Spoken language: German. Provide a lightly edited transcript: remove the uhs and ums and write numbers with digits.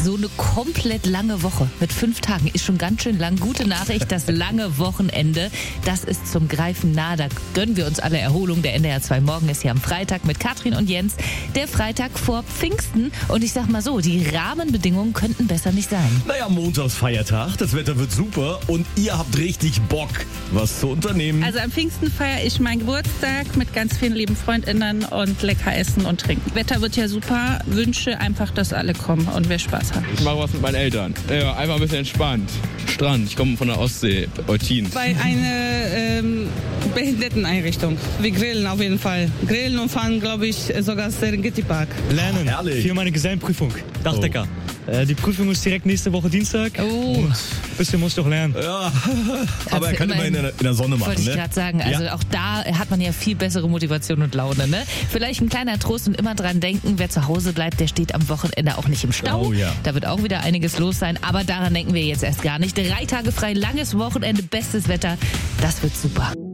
so eine komplett lange Woche mit 5 Tagen ist schon ganz schön lang. Gute Nachricht, das lange Wochenende, das ist zum Greifen nah. Da gönnen wir uns alle Erholung. Der NDR 2 Morgen ist hier am Freitag mit Katrin und Jens. Der Freitag vor Pfingsten. Und ich sag mal so, die Rahmenbedingungen könnten besser nicht sein. Naja, montags Feiertag, das Wetter wird super und ihr habt richtig Bock, was zu unternehmen. Also am Pfingsten feiere ich meinen Geburtstag mit ganz vielen lieben FreundInnen und lecker essen und trinken. Wetter wird ja super. Wünsche einfach, dass alle kommen und wir Spaß haben. Ich mache was mit meinen Eltern. Ja, einfach ein bisschen entspannt. Strand, ich komme von der Ostsee, Eutin. Bei einer Behinderteneinrichtung. Wir grillen auf jeden Fall. Grillen und fahren, glaube ich, sogar Serengeti Park. Lernen herrlich. für meine Gesellenprüfung. Dachdecker. Die Prüfung ist direkt nächste Woche Dienstag. Oh. Bisschen muss ich doch lernen. Ja, aber er kann immer in der Sonne machen, Wollte ich ne? gerade sagen, also auch da hat man ja viel bessere Motivation und Laune, ne? Vielleicht ein kleiner Trost und immer dran denken, wer zu Hause bleibt, der steht am Wochenende auch nicht im Stau. Oh ja. Da wird auch wieder einiges los sein, aber daran denken wir jetzt erst gar nicht. 3 Tage frei, langes Wochenende, bestes Wetter, das wird super.